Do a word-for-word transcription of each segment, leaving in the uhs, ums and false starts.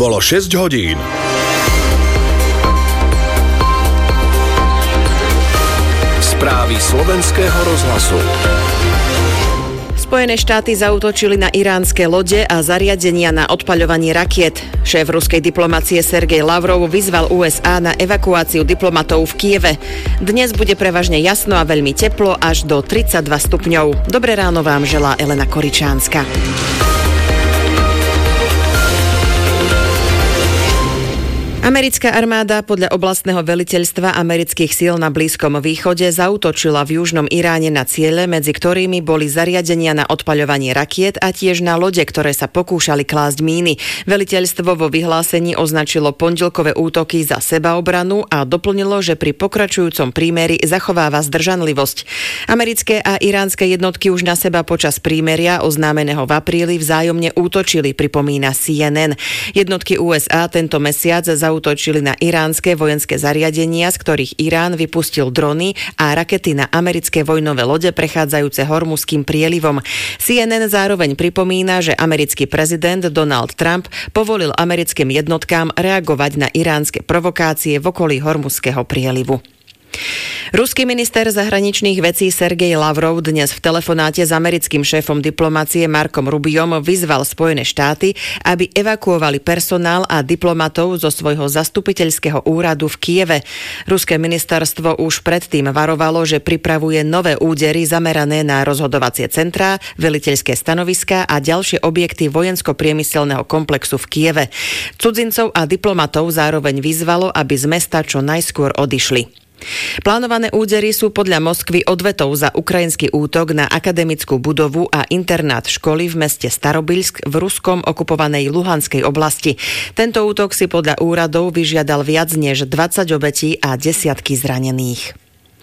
Bolo šesť hodín. Správy slovenského rozhlasu. Spojené štáty zaútočili na iránske lode a zariadenia na odpaľovanie rakiet. Šéf ruskej diplomacie Sergej Lavrov vyzval ú es á na evakuáciu diplomatov v Kieve. Dnes bude prevažne jasno a veľmi teplo, až do tridsaťdva stupňov. Dobré ráno vám želá Elena Koričánska. Americká armáda podľa oblastného veliteľstva amerických síl na Blízkom východe zaútočila v južnom Iráne na ciele, medzi ktorými boli zariadenia na odpaľovanie rakiet a tiež na lode, ktoré sa pokúšali klásť míny. Veliteľstvo vo vyhlásení označilo pondelkové útoky za sebaobranu a doplnilo, že pri pokračujúcom prímeri zachováva zdržanlivosť. Americké a iránske jednotky už na seba počas prímeria oznámeného v apríli vzájomne útočili, pripomína C N N. Jednotky ú es á tento mesiac za útočili na iránske vojenské zariadenia, z ktorých Irán vypustil drony a rakety na americké vojnové lode prechádzajúce Hormuzským prielivom. C N N zároveň pripomína, že americký prezident Donald Trump povolil americkým jednotkám reagovať na iránske provokácie v okolí Hormuzského prielivu. Ruský minister zahraničných vecí Sergej Lavrov dnes v telefonáte s americkým šéfom diplomacie Markom Rubiom vyzval Spojené štáty, aby evakuovali personál a diplomatov zo svojho zastupiteľského úradu v Kieve. Ruské ministerstvo už predtým varovalo, že pripravuje nové údery zamerané na rozhodovacie centrá, veliteľské stanoviská a ďalšie objekty vojensko-priemyselného komplexu v Kieve. Cudzincov a diplomatov zároveň vyzvalo, aby z mesta čo najskôr odišli. Plánované údery sú podľa Moskvy odvetou za ukrajinský útok na akademickú budovu a internát školy v meste Starobilsk v ruskom okupovanej Luhanskej oblasti. Tento útok si podľa úradov vyžiadal viac než dvadsať obetí a desiatky zranených.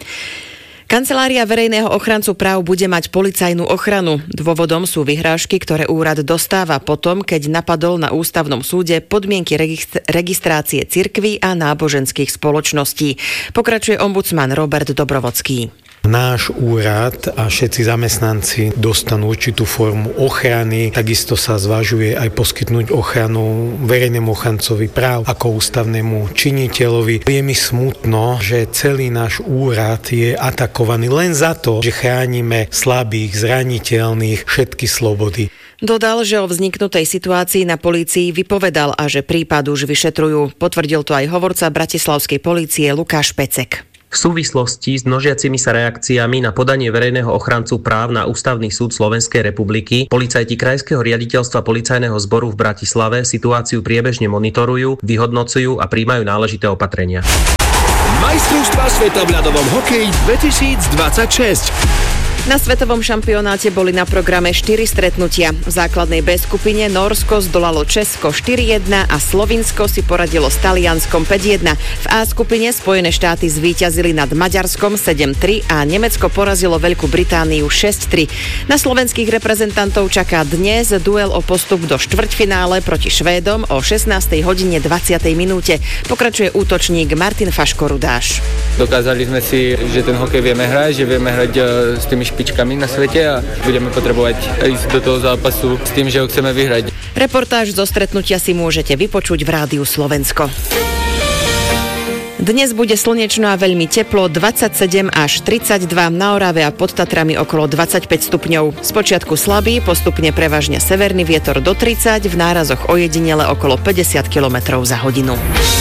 Kancelária verejného ochrancu práv bude mať policajnú ochranu. Dôvodom sú vyhrážky, ktoré úrad dostáva potom, keď napadol na ústavnom súde podmienky registrácie cirkví a náboženských spoločností. Pokračuje ombudsman Robert Dobrovodský. Náš úrad a všetci zamestnanci dostanú určitú formu ochrany. Takisto sa zvažuje aj poskytnúť ochranu verejnému ochrancovi práv ako ústavnému činiteľovi. Je mi smutno, že celý náš úrad je atakovaný len za to, že chránime slabých, zraniteľných, všetky slobody. Dodal, že o vzniknutej situácii na polícii vypovedal a že prípad už vyšetrujú. Potvrdil to aj hovorca bratislavskej polície Lukáš Pecek. V súvislosti s množiacimi sa reakciami na podanie verejného ochrancu práv na Ústavný súd Slovenskej republiky policajti Krajského riaditeľstva policajného zboru v Bratislave situáciu priebežne monitorujú, vyhodnocujú a prijímajú náležité opatrenia. Majstrovstvá sveta v ľadovom hokeji dvetisícdvadsaťšesť. Na svetovom šampionáte boli na programe štyri stretnutia. V základnej B skupine Nórsko zdolalo Česko štyri jedna a Slovinsko si poradilo s Talianskom päť jedna. V A skupine Spojené štáty zvíťazili nad Maďarskom sedem tri a Nemecko porazilo Veľkú Britániu šesť tri. Na slovenských reprezentantov čaká dnes duel o postup do štvrťfinále proti Švédom o šestnástej hodine dvadsiatej minúte. Pokračuje útočník Martin Faško-Rudáš. Dokázali sme si, že ten hokej vieme hrať, že vieme hrať s tými špičkami na svete a budeme potrebovať ísť do toho zápasu s tým, že ho chceme vyhrať. Reportáž zo stretnutia si môžete vypočuť v Rádiu Slovensko. Dnes bude slnečno a veľmi teplo, dvadsaťsedem až tridsaťdva, na Orave a pod Tatrami okolo dvadsaťpäť stupňov. Spočiatku slabý, postupne prevažne severný vietor do tridsať, v nárazoch ojedinele okolo päťdesiat kilometrov za hodinu.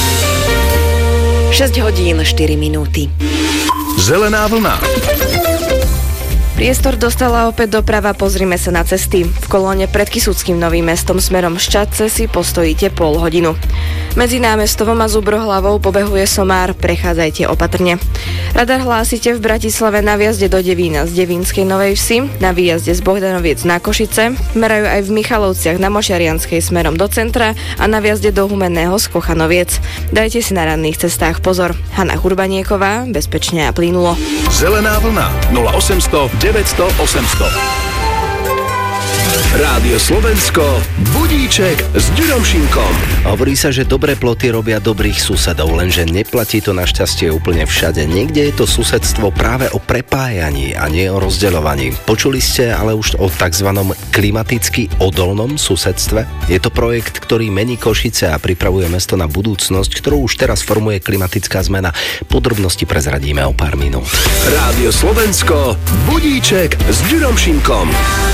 šesť hodín štyri minúty. Zelená vlna. Priestor dostala opäť doprava, pozrime sa na cesty. V kolóne pred Kysuckým Novým Mestom smerom Šťadce si postojíte pol hodinu. Medzi Námestovom a Zubrohlavou pobehuje somár, prechádzajte opatrne. Radar hlásite v Bratislave na výjazde do Devína z Devínskej Novej Vsi, na výjazde z Bohdanoviec na Košice, merajú aj v Michalovciach na Mošarianskej smerom do centra a na výjazde do Humenného z Kochanoviec. Dajte si na ranných cestách pozor. Hanna Hurbanieková, bezpečne a plynulo. Zelená vlna nula osemsto deväťsto osemsto. Rádio Slovensko, budíček s Ďurom Šimkom. Hovorí sa, že dobré ploty robia dobrých susedov, lenže neplatí to našťastie úplne všade. Niekde je to susedstvo práve o prepájaní a nie o rozdeľovaní. Počuli ste ale už o takzvanom klimaticky odolnom susedstve? Je to projekt, ktorý mení Košice a pripravuje mesto na budúcnosť, ktorú už teraz formuje klimatická zmena. Podrobnosti prezradíme o pár minút. Rádio Slovensko, budíček s Ďurom Šimkom.